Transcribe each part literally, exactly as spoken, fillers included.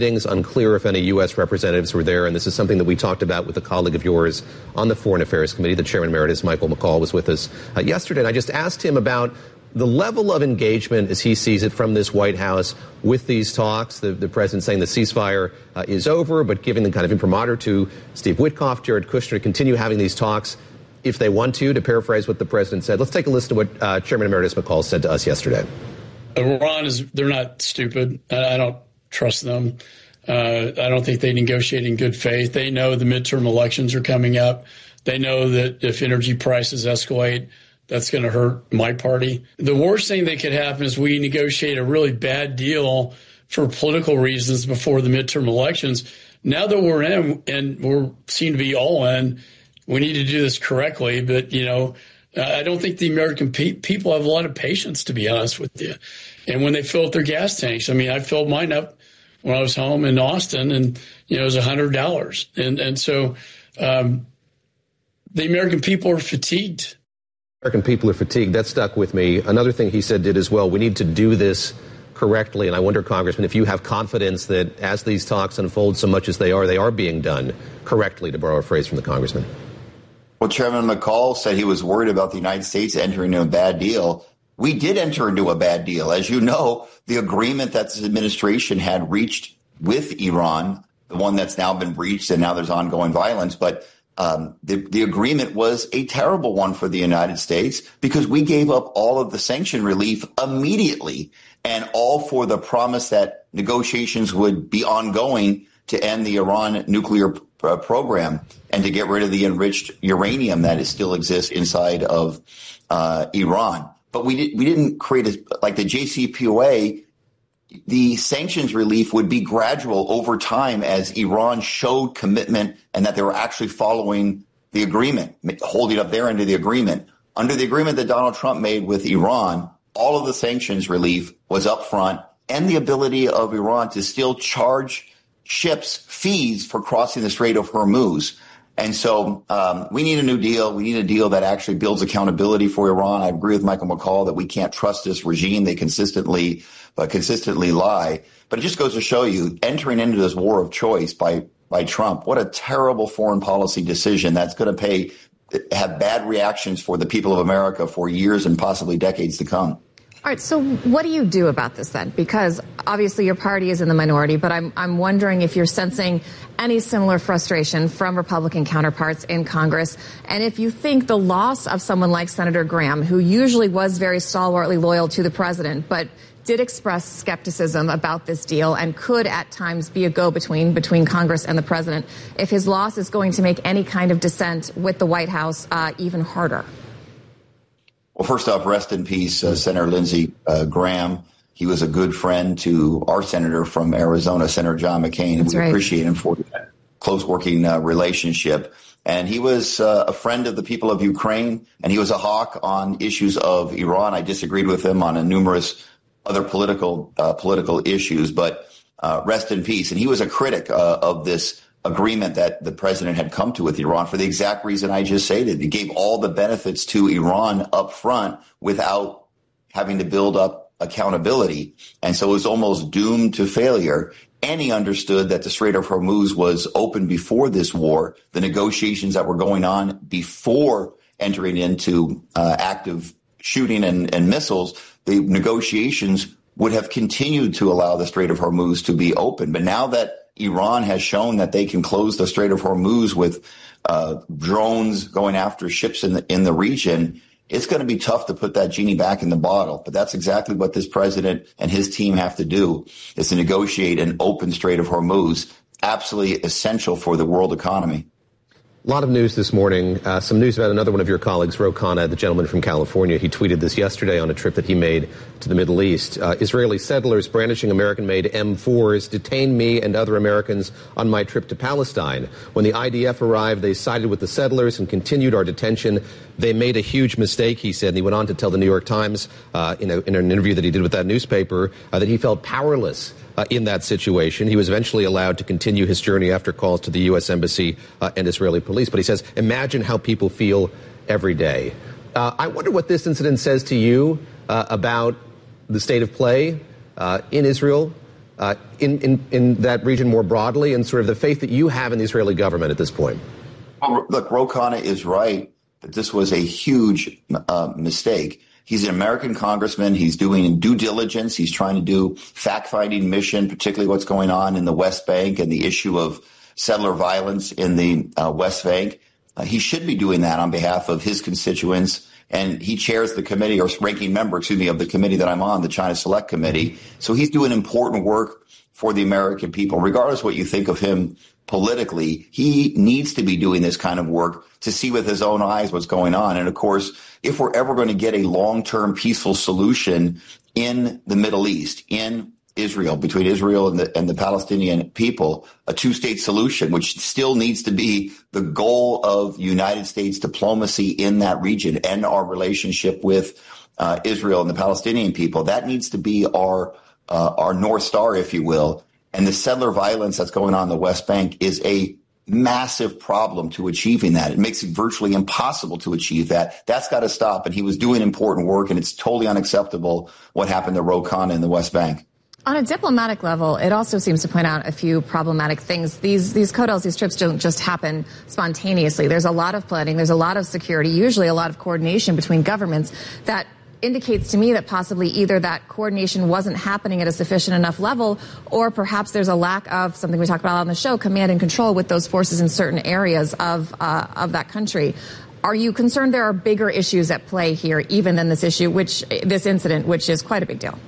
It's unclear if any U S representatives were there, and this is something that we talked about with a colleague of yours on the Foreign Affairs Committee. The Chairman Emeritus, Michael McCaul, was with us uh, yesterday, and I just asked him about the level of engagement as he sees it from this White House with these talks. The, the president saying the ceasefire uh, is over, but giving the kind of imprimatur to Steve Witkoff, Jared Kushner to continue having these talks if they want to, to paraphrase what the president said. Let's take a listen to what uh, Chairman Emeritus McCaul said to us yesterday. Iran is, they're not stupid. I don't trust them. Uh, I don't think they negotiate in good faith. They know the midterm elections are coming up. They know that if energy prices escalate, that's going to hurt my party. The worst thing that could happen is we negotiate a really bad deal for political reasons before the midterm elections. Now that we're in and we seem to be all in, we need to do this correctly. But, you know, I don't think the American pe- people have a lot of patience, to be honest with you. And when they fill up their gas tanks, I mean, I filled mine up when I was home in Austin, and, you know, it was one hundred dollars. And, and so um, the American people are fatigued. American people are fatigued. That stuck with me. Another thing he said did as well, we need to do this correctly. And I wonder, Congressman, if you have confidence that as these talks unfold so much as they are, they are being done correctly, to borrow a phrase from the congressman. Well, Chairman McCaul said he was worried about the United States entering into a bad deal. We did enter into a bad deal. As you know, the agreement that this administration had reached with Iran, the one that's now been breached and now there's ongoing violence, but um, the, the agreement was a terrible one for the United States because we gave up all of the sanction relief immediately, and all for the promise that negotiations would be ongoing to end the Iran nuclear uh, program and to get rid of the enriched uranium that is still exists inside of uh, Iran. But we, did, we didn't create a, like the J C P O A, the sanctions relief would be gradual over time as Iran showed commitment and that they were actually following the agreement, holding up their end of the agreement. Under the agreement that Donald Trump made with Iran, all of the sanctions relief was up front, and the ability of Iran to still charge ships fees for crossing the Strait of Hormuz. And so um, we need a new deal. We need a deal that actually builds accountability for Iran. I agree with Michael McCaul that we can't trust this regime. They consistently, uh, consistently lie. But it just goes to show you, entering into this war of choice by by Trump, what a terrible foreign policy decision that's going to pay have bad reactions for the people of America for years and possibly decades to come. All right, so what do you do about this then? Because obviously your party is in the minority, but I'm I'm wondering if you're sensing any similar frustration from Republican counterparts in Congress, and if you think the loss of someone like Senator Graham, who usually was very stalwartly loyal to the president, but did express skepticism about this deal and could at times be a go-between between Congress and the president, if his loss is going to make any kind of dissent with the White House uh, even harder. Well, first off, rest in peace, uh, Senator Lindsey uh, Graham. He was a good friend to our senator from Arizona, Senator John McCain, and we right. appreciate him for that close working uh, relationship. And he was uh, a friend of the people of Ukraine, and he was a hawk on issues of Iran. I disagreed with him on a numerous other political uh, political issues, but uh, rest in peace. And he was a critic uh, of this agreement that the president had come to with Iran for the exact reason I just stated. It gave all the benefits to Iran up front without having to build up accountability. And so it was almost doomed to failure. And he understood that the Strait of Hormuz was open before this war. The negotiations that were going on before entering into uh, active shooting and, and missiles, the negotiations would have continued to allow the Strait of Hormuz to be open. But now that Iran has shown that they can close the Strait of Hormuz with uh, drones going after ships in the in the region, it's going to be tough to put that genie back in the bottle. But that's exactly what this president and his team have to do, is to negotiate an open Strait of Hormuz, absolutely essential for the world economy. A lot of news this morning. Uh, some news about another one of your colleagues, Ro Khanna, the gentleman from California. He tweeted this yesterday on a trip that he made to the Middle East. Uh, Israeli settlers brandishing American-made M fours detained me and other Americans on my trip to Palestine. When the I D F arrived, they sided with the settlers and continued our detention. They made a huge mistake, he said. And he went on to tell the New York Times uh, in, a, in an interview that he did with that newspaper uh, that he felt powerless Uh, in that situation. He was eventually allowed to continue his journey after calls to the U S Embassy uh, and Israeli police. But he says, imagine how people feel every day. Uh, I wonder what this incident says to you uh, about the state of play uh, in Israel, uh, in, in, in that region more broadly, and sort of the faith that you have in the Israeli government at this point? Well, look, Ro Khanna is right that this was a huge uh, mistake. He's an American congressman. He's doing due diligence. He's trying to do fact-finding mission, particularly what's going on in the West Bank and the issue of settler violence in the uh, West Bank. Uh, he should be doing that on behalf of his constituents. And he chairs the committee, or ranking member, excuse me, of the committee that I'm on, the China Select Committee. So he's doing important work for the American people. Regardless of what you think of him politically, he needs to be doing this kind of work to see with his own eyes what's going on. And of course, if we're ever going to get a long-term peaceful solution in the Middle East, in Israel, between Israel and the, and the Palestinian people, a two-state solution, which still needs to be the goal of United States diplomacy in that region and our relationship with uh, Israel and the Palestinian people. That needs to be our uh, our North Star, if you will. And the settler violence that's going on in the West Bank is a massive problem to achieving that. It makes it virtually impossible to achieve that. That's got to stop. And he was doing important work, and it's totally unacceptable what happened to Ro Khanna in the West Bank. On a diplomatic level, it also seems to point out a few problematic things. These these codels, these trips don't just happen spontaneously. There's a lot of planning. There's a lot of security, usually a lot of coordination between governments that indicates to me that possibly either that coordination wasn't happening at a sufficient enough level, or perhaps there's a lack of something we talked about on the show, command and control with those forces in certain areas of uh, of that country. Are you concerned there are bigger issues at play here, even than this issue, which this incident, which is quite a big deal?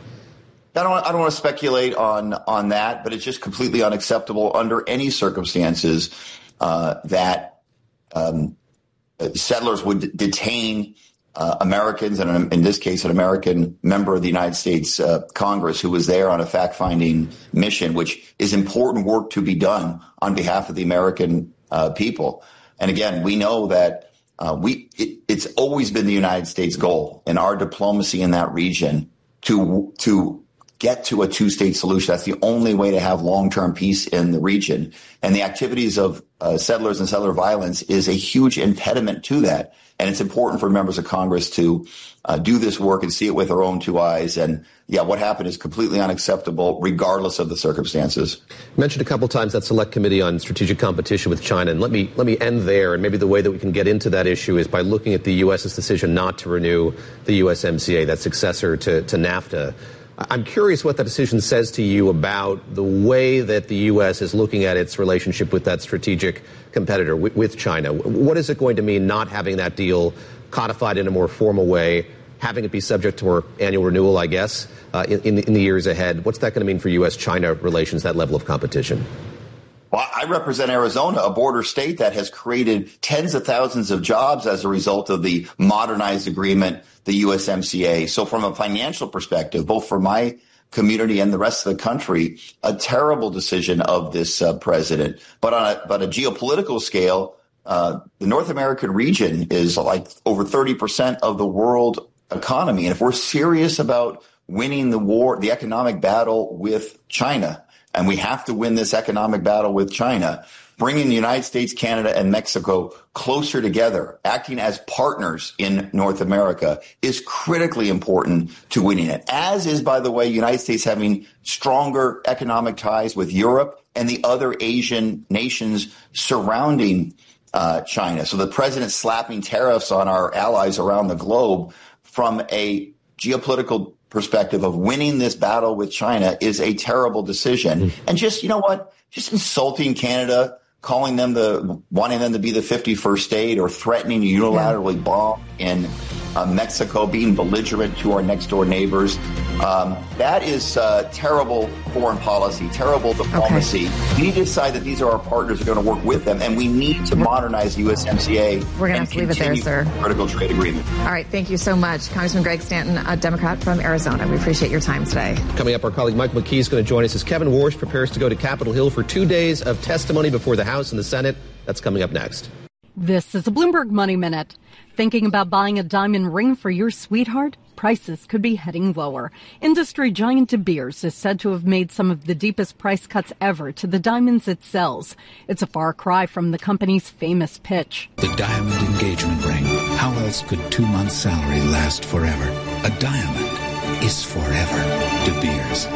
I don't, I don't want to speculate on, on that, but it's just completely unacceptable under any circumstances uh, that um, settlers would d- detain uh, Americans, and in this case, an American member of the United States uh, Congress who was there on a fact-finding mission, which is important work to be done on behalf of the American uh, people. And again, we know that uh, we it, it's always been the United States goal in our diplomacy in that region to to get to a two-state solution. That's the only way to have long-term peace in the region. And the activities of uh, settlers and settler violence is a huge impediment to that. And it's important for members of Congress to uh, do this work and see it with their own two eyes. And yeah, what happened is completely unacceptable, regardless of the circumstances. You mentioned a couple times that Select Committee on Strategic Competition with China. And let me let me end there. And maybe the way that we can get into that issue is by looking at the U S's decision not to renew the U S M C A, that successor to, to NAFTA. I'm curious what that decision says to you about the way that the U S is looking at its relationship with that strategic competitor, with, with China. What is it going to mean not having that deal codified in a more formal way, having it be subject to more annual renewal, I guess, uh, in, in, the, in the years ahead? What's that going to mean for U S China relations, that level of competition? Well, I represent Arizona, a border state that has created tens of thousands of jobs as a result of the modernized agreement, the U S M C A. So from a financial perspective, both for my community and the rest of the country, a terrible decision of this uh, president. But on a, but a geopolitical scale, uh, the North American region is like over thirty percent of the world economy. And if we're serious about winning the war, the economic battle with China, and we have to win this economic battle with China, bringing the United States, Canada, and Mexico closer together, acting as partners in North America, is critically important to winning it. As is, by the way, United States having stronger economic ties with Europe and the other Asian nations surrounding uh, China. So the president slapping tariffs on our allies around the globe from a geopolitical perspective of winning this battle with China is a terrible decision. Mm-hmm. And just, you know what, just insulting Canada, calling them the, wanting them to be the fifty-first state, or threatening to unilaterally yeah. bomb in uh, Mexico, being belligerent to our next door neighbors. Um, that is uh, terrible foreign policy, terrible diplomacy. Okay. We need to decide that these are our partners who are going to work with them, and we need to modernize the U S M C A. We're going to have to leave it there, sir. Critical trade agreement. All right. Thank you so much. Congressman Greg Stanton, a Democrat from Arizona. We appreciate your time today. Coming up, our colleague Mike McKee is going to join us as Kevin Warsh prepares to go to Capitol Hill for two days of testimony before the House and the Senate. That's coming up next. This is a Bloomberg Money Minute. Thinking about buying a diamond ring for your sweetheart? Prices could be heading lower. Industry giant De Beers is said to have made some of the deepest price cuts ever to the diamonds it sells. It's a far cry from the company's famous pitch. The diamond engagement ring. How else could two months' salary last forever? A diamond is forever. De Beers.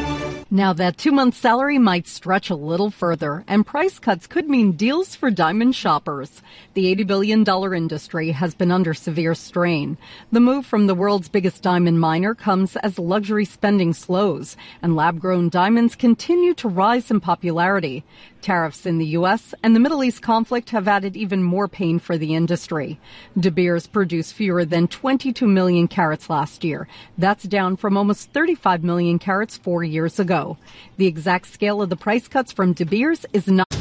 Now that two-month salary might stretch a little further, and price cuts could mean deals for diamond shoppers. The eighty billion dollars industry has been under severe strain. The move from the world's biggest diamond miner comes as luxury spending slows, and lab-grown diamonds continue to rise in popularity. Tariffs in the U S and the Middle East conflict have added even more pain for the industry. De Beers produced fewer than twenty-two million carats last year. That's down from almost thirty-five million carats four years ago. The exact scale of the price cuts from De Beers is not